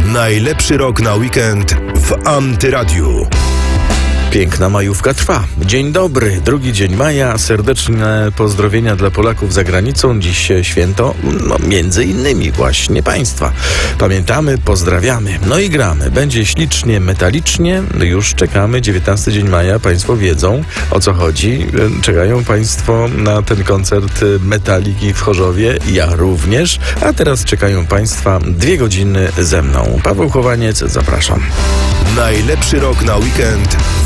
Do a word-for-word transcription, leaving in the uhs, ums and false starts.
Najlepszy rok na weekend w Antyradiu. Piękna majówka trwa. Dzień dobry, drugi dzień maja. Serdeczne pozdrowienia dla Polaków za granicą. Dziś święto, no między innymi właśnie państwa. Pamiętamy, pozdrawiamy. No i gramy. Będzie ślicznie, metalicznie. Już czekamy. dziewiętnasty dzień maja. Państwo wiedzą, o co chodzi. Czekają Państwo na ten koncert Metaliki w Chorzowie. Ja również. A teraz czekają Państwa dwie godziny ze mną. Paweł Chowaniec, zapraszam. Najlepszy rok na weekend